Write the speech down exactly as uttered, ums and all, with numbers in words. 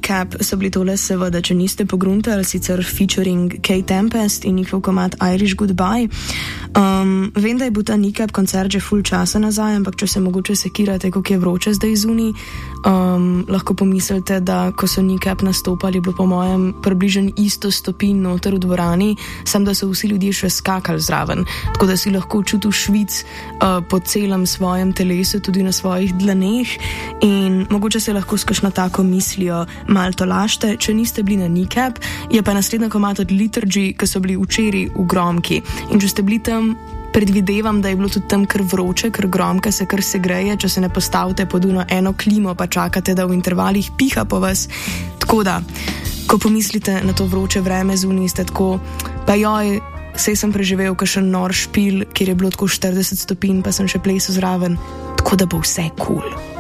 Kneecap so bili tole seveda, če niste pogruntali, sicer featuring Kate Tempest in njihov komad Irish Goodbye. Um, vem, da je bil ta Kneecap koncert že full časa nazaj, ampak če se mogoče sekirate, kako je vroče zdaj zunaj, um, lahko pomislite, da ko so Kneecap nastopali, je bilo po mojem približno isto stopinj noter v dvorani, sem da so vsi ljudje še skakali zraven, tako da si lahko čutil švic uh, po celem svojem telesu, tudi na svojih dlaneh, in mogoče se lahko s kakšno tako mislijo malo tolažite, če niste bili na Kneecap. Je pa naslednja komad od Liturgy, ki so bili včeraj v Gromki, in če ste bili tam, predvidevam, da je bilo tudi tam kar vroče, ker Gromka se kar segreje, če se ne postavite pod uno eno klimo, pa čakate, da v intervalih piha po vas. Tako da, ko pomislite na to vroče vreme zunaj, ste tako, pa joj, sej sem preživel kakšen nor špil, kjer je bilo tako štirideset stopinj, pa sem še plesal zraven, tako da bo vse cool.